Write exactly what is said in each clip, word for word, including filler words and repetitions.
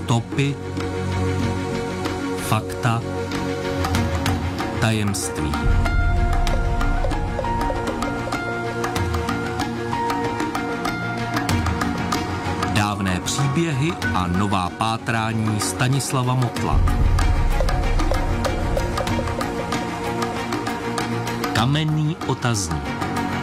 Stopy, fakta, tajemství. Dávné příběhy a nová pátrání Stanislava Motla. Kamenný otazník.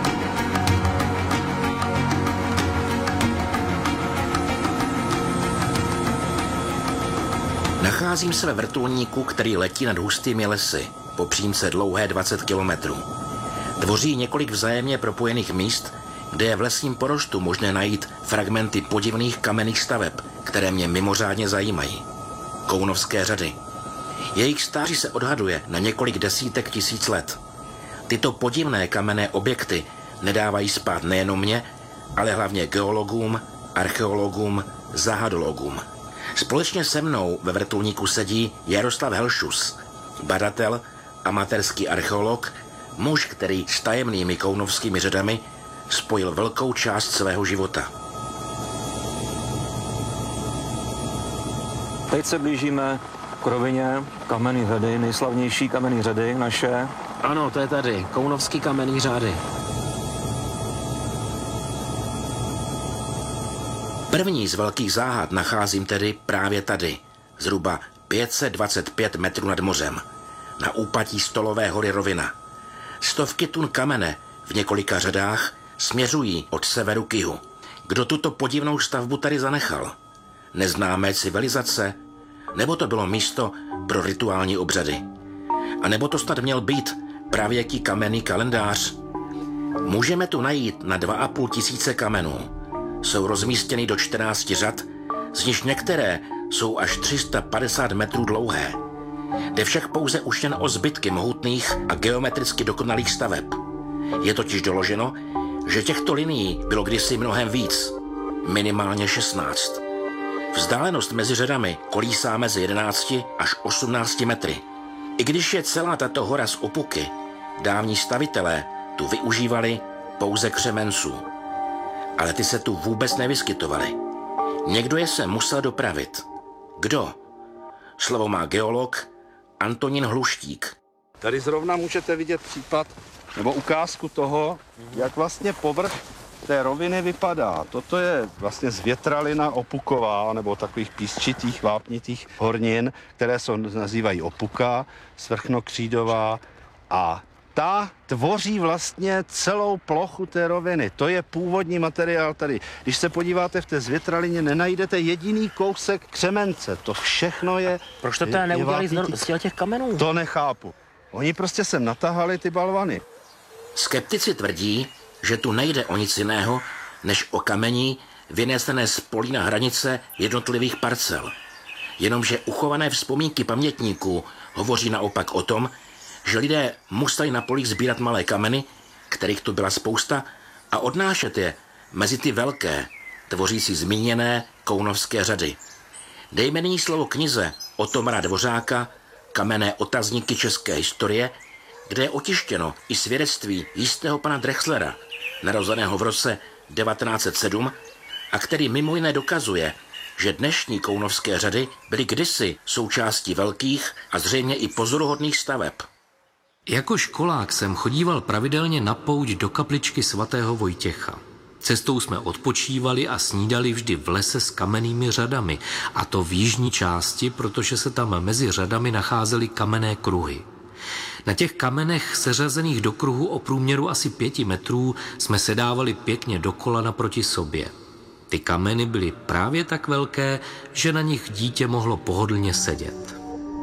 Nacházím se ve vrtulníku, který letí nad hustými lesy, po přímce dlouhé dvacet kilometrů. Tvoří několik vzájemně propojených míst, kde je v lesním porostu možné najít fragmenty podivných kamenných staveb, které mě mimořádně zajímají. Kounovské řady. Jejich stáří se odhaduje na několik desítek tisíc let. Tyto podivné kamenné objekty nedávají spát nejenom mě, ale hlavně geologům, archeologům, zahadologům. Společně se mnou ve vrtulníku sedí Jaroslav Helšus, badatel, amatérský archeolog, muž, který s tajemnými kounovskými řadami spojil velkou část svého života. Teď se blížíme k rovině kamenný řady, nejslavnější kamenný řady naše. Ano, to je tady, Kounovský kamenný řády. První z velkých záhad nacházím tedy právě tady, zhruba pět set dvacet pět metrů nad mořem, na úpatí Stolové hory Rovina. Stovky tun kamene v několika řadách směřují od severu k jihu. Kdo tuto podivnou stavbu tady zanechal? Neznámé civilizace? Nebo to bylo místo pro rituální obřady? A nebo to snad měl být pravěký kamenný kalendář? Můžeme tu najít na dva a půl tisíce kamenů. Jsou rozmístěny do čtrnácti řad, z nichž některé jsou až tři sta padesát metrů dlouhé. Jde však pouze už jen o zbytky mohutných a geometricky dokonalých staveb. Je totiž doloženo, že těchto linií bylo kdysi mnohem víc, minimálně šestnáct. Vzdálenost mezi řadami kolísá mezi jedenácti až osmnácti metry. I když je celá tato hora z opuky, dávní stavitelé tu využívali pouze křemenců. Ale ty se tu vůbec nevyskytovaly. Někdo je sem musel dopravit. Kdo? Slovo má geolog Antonín Hluštík. Tady zrovna můžete vidět případ nebo ukázku toho, jak vlastně povrch té roviny vypadá. Toto je vlastně zvětralina opuková nebo takových písčitých, vápnitých hornin, které se nazývají opuka, svrchnokřídová, a ta tvoří vlastně celou plochu té roviny. To je původní materiál tady. Když se podíváte v té zvětralině, nenajdete jediný kousek křemence. To všechno je... Proč to teda neudělali z těch kamenů? To nechápu. Oni prostě sem natahali ty balvany. Skeptici tvrdí, že tu nejde o nic jiného, než o kamení vynesené z polí na hranice jednotlivých parcel. Jenomže uchované vzpomínky pamětníků hovoří naopak o tom, že lidé museli na polích sbírat malé kameny, kterých tu byla spousta, a odnášet je mezi ty velké, tvořící zmíněné kounovské řady. Dejme nyní slovo knize Otomara Dvořáka Kamenné otazníky české historie, kde je otištěno i svědectví jistého pana Drexlera, narozeného v roce devatenáct set sedm, a který mimo jiné dokazuje, že dnešní kounovské řady byly kdysi součástí velkých a zřejmě i pozoruhodných staveb. Jako školák jsem chodíval pravidelně na pouť do kapličky svatého Vojtěcha. Cestou jsme odpočívali a snídali vždy v lese s kamennými řadami, a to v jižní části, protože se tam mezi řadami nacházely kamenné kruhy. Na těch kamenech seřazených do kruhu o průměru asi pěti metrů jsme sedávali pěkně dokola naproti sobě. Ty kameny byly právě tak velké, že na nich dítě mohlo pohodlně sedět.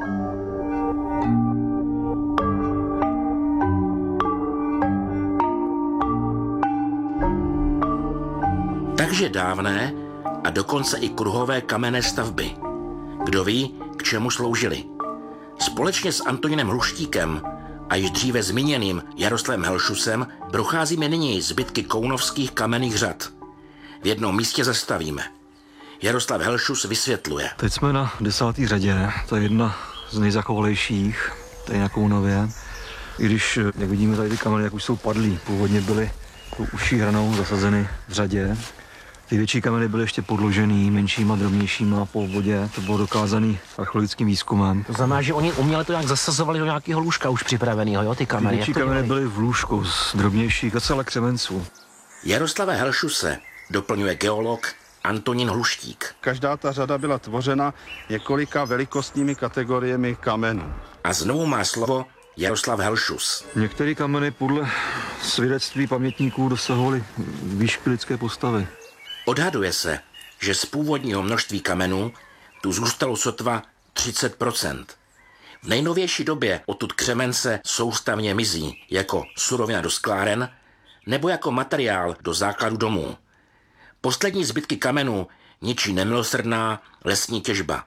Takže dávné a dokonce i kruhové kamenné stavby. Kdo ví, k čemu sloužily. Společně s Antonínem Hluštíkem a již dříve zmíněným Jaroslavem Helšusem procházíme nyní zbytky kounovských kamenných řad. V jednom místě zastavíme. Jaroslav Helšus vysvětluje. Teď jsme na desáté řadě, to je jedna z nejzachovalejších, tady na Kounově. I když, jak vidíme tady ty kameny, jak už jsou padlý, původně byly tou uší hranou zasazeny v řadě. Ty větší kameny byly ještě podložený menšíma, drobnějšíma po vodě. To bylo dokázaný archeologickým výzkumem. To znamená, že oni uměle to nějak zasazovali do nějakého lůžka už připraveného, jo, ty Ty kameny. větší kameny byly v lůžku z drobnějších a celé křemenců. Jaroslava Helšuse doplňuje geolog Antonín Hluštík. Každá ta řada byla tvořena několika velikostními kategoriemi kamenů. A znovu má slovo Jaroslav Helšus. Některé kameny podle svědectví pamětníků dosahovaly výšky lidské postavy. Odhaduje se, že z původního množství kamenů tu zůstalo sotva třicet procent. V nejnovější době odtud křemence soustavně mizí jako surovina do skláren nebo jako materiál do základu domů. Poslední zbytky kamenů ničí nemilosrdná lesní těžba.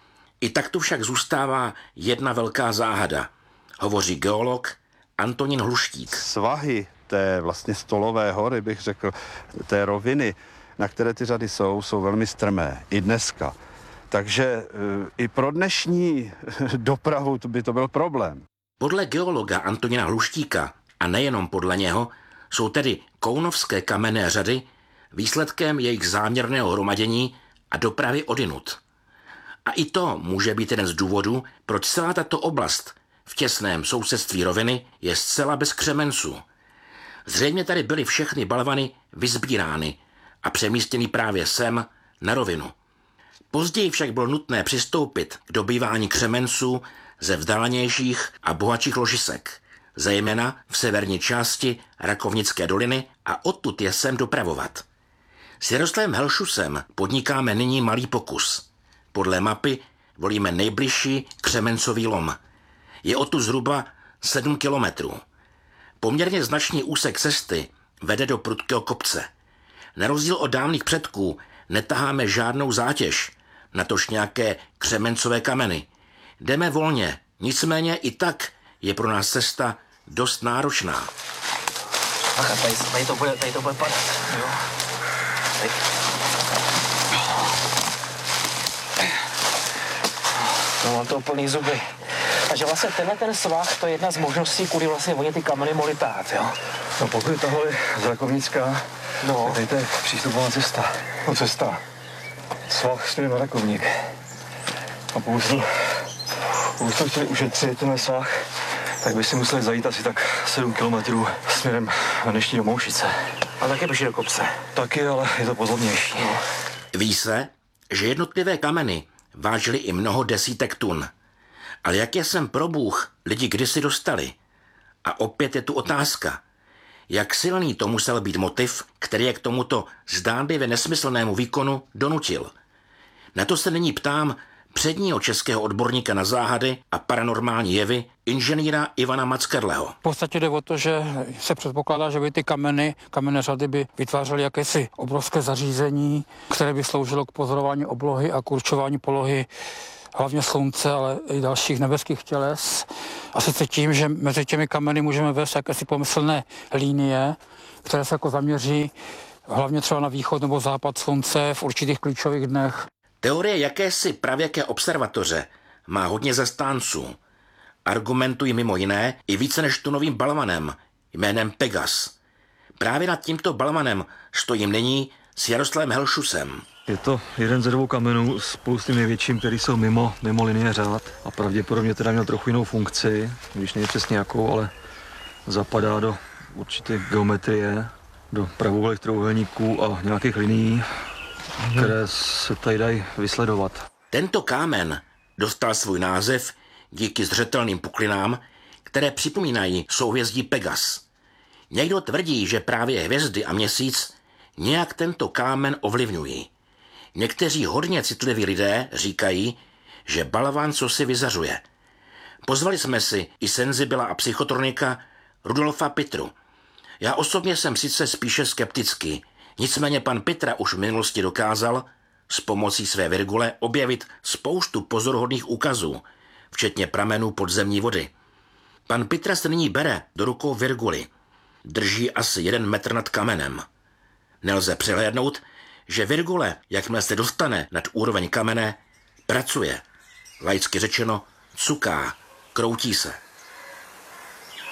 I tak tu však zůstává jedna velká záhada, hovoří geolog Antonín Hluštík. Svahy té vlastně stolové hory, bych řekl, té roviny, na které ty řady jsou, jsou velmi strmé. I dneska. Takže i pro dnešní dopravu by to byl problém. Podle geologa Antonína Hluštíka, a nejenom podle něho, jsou tedy kounovské kamenné řady výsledkem jejich záměrného hromadění a dopravy odinut. A i to může být jeden z důvodů, proč celá tato oblast v těsném sousedství roviny je zcela bez křemenců. Zřejmě tady byly všechny balvany vysbírány a přemístěny právě sem na rovinu. Později však bylo nutné přistoupit k dobývání křemenců ze vzdálenějších a bohatších ložisek, zejména v severní části Rakovnické doliny a odtud je sem dopravovat. S Jaroslavem Helšusem podnikáme nyní malý pokus. Podle mapy volíme nejbližší křemencový lom. Je odtud zhruba sedm kilometrů. Poměrně značný úsek cesty vede do prudkého kopce. Na rozdíl od dávných předků netaháme žádnou zátěž, natož nějaké křemencové kameny. Jdeme volně, nicméně i tak je pro nás cesta dost náročná. Aha, tady, tady, to bude, tady to bude padat, jo. Tady. No, mám to plný zuby. Takže vlastně tenhle ten svah, to je jedna z možností, kudy vlastně oni ty kameny mohli tát, jo. No pokud tahle z Rakovnická, No. tak tady to je přístupová cesta. No cesta. Svah směrem na Rakovník. A pokud to, pokud to chtěli ušetřit tenhle svah, tak by si museli zajít asi tak sedm kilometrů směrem na dnešní do Moušice. A taky běží do kopce. Taky, ale je to pozornější. No. Ví se, že jednotlivé kameny vážily i mnoho desítek tun. Ale jak je sem pro Bůh lidi kdysi dostali? A opět je tu otázka. Jak silný to musel být motiv, který je k tomuto zdánlivě nesmyslnému výkonu donutil? Na to se nyní ptám předního českého odborníka na záhady a paranormální jevy, inženýra Ivana Mackerleho. V podstatě jde o to, že se předpokládá, že by ty kameny, kamenné řady by vytvářely jakési obrovské zařízení, které by sloužilo k pozorování oblohy a k určování polohy hlavně slunce, ale i dalších nebeských těles. A sice tím, že mezi těmi kameny můžeme vést jakési pomyslné linie, které se jako zaměří hlavně třeba na východ nebo západ slunce v určitých klíčových dnech. Teorie jakési pravěké observatoře má hodně zastánců. Argumentují mimo jiné i více než tunovým balvanem jménem Pegas. Právě nad tímto balvanem stojím nyní s Jaroslavem Helšusem. Je to jeden ze dvou kamenů spolu s tím největším, který jsou mimo, mimo linie řád a pravděpodobně teda měl trochu jinou funkci, když není přesně jakou, ale zapadá do určité geometrie, do pravoúhlých trojúhelníků a nějakých linií, které se tady dají vysledovat. Tento kámen dostal svůj název díky zřetelným puklinám, které připomínají souhvězdí Pegas. Někdo tvrdí, že právě hvězdy a měsíc nějak tento kámen ovlivňují. Někteří hodně citliví lidé říkají, že balvan cosi vyzařuje. Pozvali jsme si i senzibila a psychotronika Rudolfa Pitru. Já osobně jsem sice spíše skeptický, nicméně pan Pitra už v minulosti dokázal s pomocí své virgule objevit spoustu pozoruhodných úkazů, včetně pramenů podzemní vody. Pan Pitra se nyní bere do rukou virguly. Drží asi jeden metr nad kamenem. Nelze přehlédnout, že virgule, jakmile se dostane nad úroveň kamene, pracuje. Laicky řečeno, cuká, kroutí se.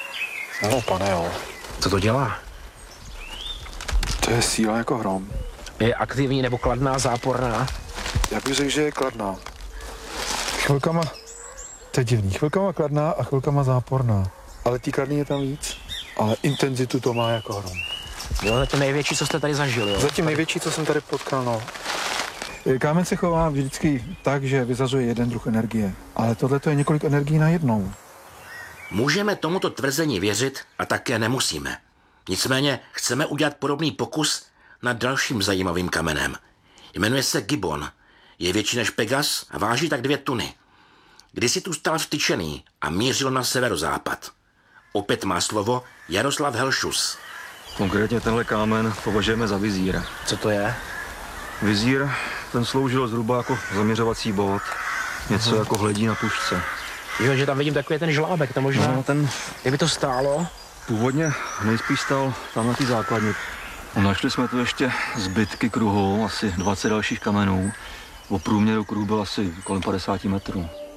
No, pane, jo. Co to dělá? To je síla jako hrom. Je aktivní nebo kladná, záporná? Já bych řekl, že je kladná. Chvilkama, to je divný, chvilkama kladná a chvilkama záporná. Ale tý kladný je tam víc, ale intenzitu to má jako hrom. Jo, to je to největší, co jste tady zažili, jo? Zatím největší, co jsem tady potkal, no. Kámen se chová vždycky tak, že vyzazuje jeden druh energie, ale tohle je několik energií na jednou. Můžeme tomuto tvrzení věřit a také nemusíme. Nicméně chceme udělat podobný pokus nad dalším zajímavým kamenem. Jmenuje se Gibbon. Je větší než Pegas a váží tak dvě tuny. Kdysi tu stál vtyčený a mířil na severozápad. Opět má slovo Jaroslav Helšus. Konkrétně tenhle kámen považujeme za vizír. Co to je? Vizír, ten sloužil zhruba jako zaměřovací bod. Něco jako hledí na pušce. Jo, že tam vidím takový ten žlábek, to možná, No, ten kdyby to stálo. původně nejspíš stál tam na té základně. Našli jsme tu ještě zbytky kruhu, asi dvacet dalších kamenů. O průměru kruhu byl asi kolem padesát metrů.